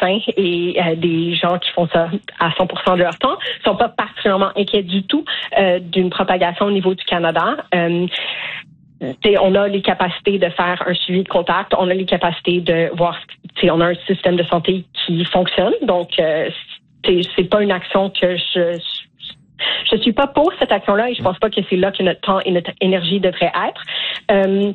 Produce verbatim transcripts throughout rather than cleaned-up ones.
médecins et euh, des gens qui font ça à cent pour cent de leur temps sont pas particulièrement inquiets du tout euh, d'une propagation au niveau du Canada. Euh, on a les capacités de faire un suivi de contact, on a les capacités de voir, on a un système de santé qui fonctionne, donc euh, c'est pas une action que je je suis pas pour cette action-là et je pense pas que c'est là que notre temps et notre énergie devraient être. Euh,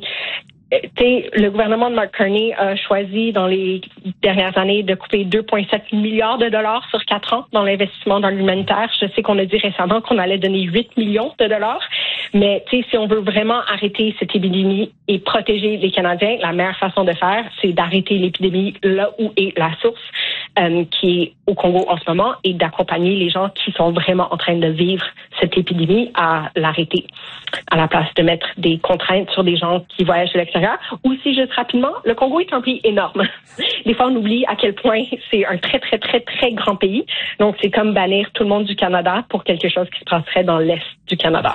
Le gouvernement de Mark Carney a choisi dans les dernières années de couper deux virgule sept milliards de dollars sur quatre ans dans l'investissement dans l'humanitaire. Je sais qu'on a dit récemment qu'on allait donner huit millions de dollars, mais si on veut vraiment arrêter cette épidémie et protéger les Canadiens, la meilleure façon de faire, c'est d'arrêter l'épidémie là où est la source, euh, qui est au Congo en ce moment, et d'accompagner les gens qui sont vraiment en train de vivre cette épidémie à l'arrêter, à la place de mettre des contraintes sur des gens qui voyagent de l'extérieur. Aussi, juste rapidement, le Congo est un pays énorme. Des fois, on oublie à quel point c'est un très, très, très, très grand pays. Donc, c'est comme bannir tout le monde du Canada pour quelque chose qui se passerait dans l'Est du Canada.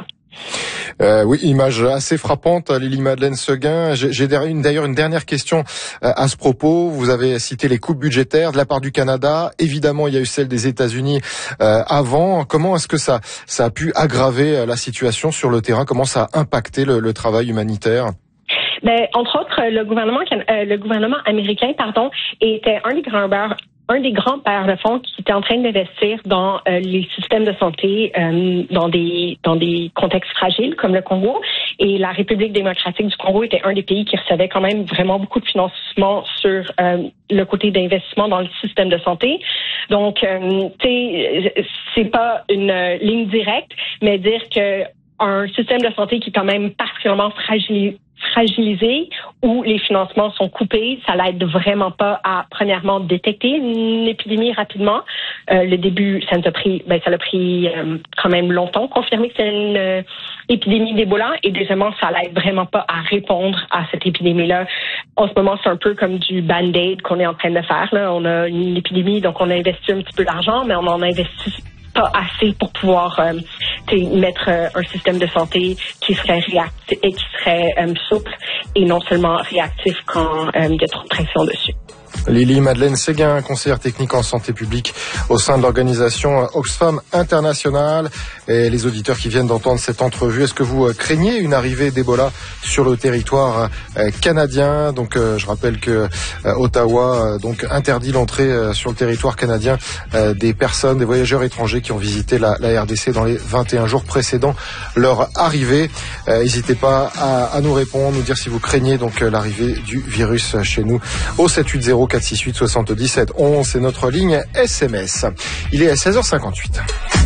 Euh, oui, image assez frappante, Lily-Madeleine Seguin. J'ai d'ailleurs une dernière question à ce propos. Vous avez cité les coupes budgétaires de la part du Canada. Évidemment, il y a eu celle des États-Unis euh, avant. Comment est-ce que ça, ça a pu aggraver la situation sur le terrain? Comment ça a impacté le, le travail humanitaire? Ben, entre autres, le gouvernement, euh, le gouvernement américain, pardon, était un des grands pères, un des grands pères de fonds qui était en train d'investir dans euh, les systèmes de santé euh, dans des dans des contextes fragiles comme le Congo. Et la République démocratique du Congo était un des pays qui recevait quand même vraiment beaucoup de financement sur euh, le côté d'investissement dans le système de santé. Donc, euh, tu sais, c'est pas une euh, ligne directe, mais dire que un système de santé qui est quand même particulièrement fragilisé fragilisé, où les financements sont coupés, ça l'aide vraiment pas à, premièrement, détecter une épidémie rapidement. Euh, le début, ça nous a pris, ben, ça a pris euh, quand même longtemps confirmer que c'est une euh, épidémie d'Ebola. Et deuxièmement, ça l'aide vraiment pas à répondre à cette épidémie-là. En ce moment, c'est un peu comme du band-aid qu'on est en train de faire, là. On a une épidémie, donc on a investi un petit peu d'argent, mais on en investit pas assez pour pouvoir euh, mettre euh, un système de santé qui serait réactif et qui serait euh, souple et non seulement réactif quand euh, il y a trop de pression dessus. Lily-Madeleine Seguin, conseillère technique en santé publique au sein de l'organisation Oxfam International. Et les auditeurs qui viennent d'entendre cette entrevue, est-ce que vous craignez une arrivée d'Ebola sur le territoire canadien? Donc, euh, je rappelle que euh, Ottawa euh, donc interdit l'entrée euh, sur le territoire canadien euh, des personnes, des voyageurs étrangers qui ont visité la, la R D C dans les vingt et un jours précédant leur arrivée. N'hésitez euh, pas à, à nous répondre, nous dire si vous craignez donc euh, l'arrivée du virus chez nous au sept huit zéro quatre six huit soixante-dix-sept onze, c'est notre ligne S M S. Il est à seize heures cinquante-huit.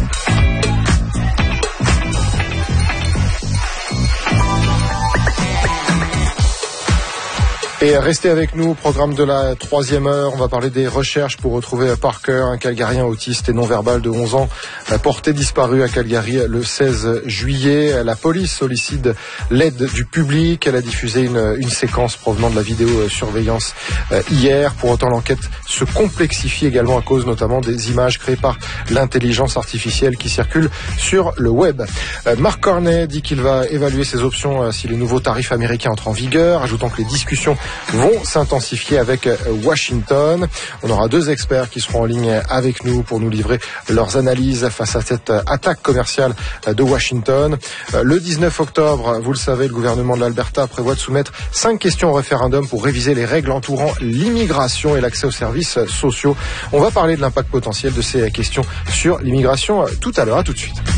Et restez avec nous au programme de la troisième heure. On va parler des recherches pour retrouver Parker, un Calgarien autiste et non-verbal de onze ans, porté disparu à Calgary le seize juillet. La police sollicite l'aide du public. Elle a diffusé une, une séquence provenant de la vidéosurveillance hier. Pour autant, l'enquête se complexifie également à cause notamment des images créées par l'intelligence artificielle qui circulent sur le web. Mark Carney dit qu'il va évaluer ses options si les nouveaux tarifs américains entrent en vigueur, ajoutant que les discussions vont s'intensifier avec Washington. On aura deux experts qui seront en ligne avec nous pour nous livrer leurs analyses face à cette attaque commerciale de Washington. Le dix-neuf octobre, vous le savez, le gouvernement de l'Alberta prévoit de soumettre cinq questions au référendum pour réviser les règles entourant l'immigration et l'accès aux services sociaux. On va parler de l'impact potentiel de ces questions sur l'immigration tout à l'heure. À tout de suite.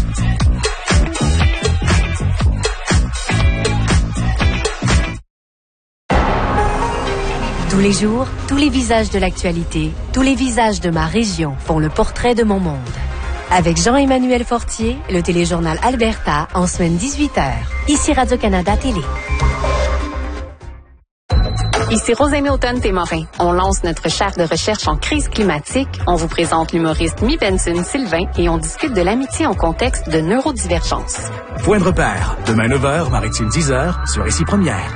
Tous les jours, tous les visages de l'actualité, tous les visages de ma région font le portrait de mon monde. Avec Jean-Emmanuel Fortier, le téléjournal Alberta, en semaine dix-huit heures. Ici Radio-Canada Télé. Ici Rosemée Automne-Témorin. On lance notre chaire de recherche en crise climatique. On vous présente l'humoriste Mi Benson Sylvain et on discute de l'amitié en contexte de neurodivergence. Point de repère. Demain neuf heures, Maritime dix heures, sur Ici Première.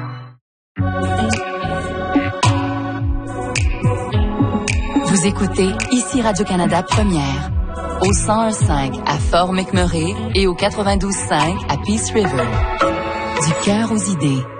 Vous écoutez Ici Radio-Canada Première, au cent un virgule cinq à Fort McMurray et au quatre-vingt-douze virgule cinq à Peace River. Du cœur aux idées.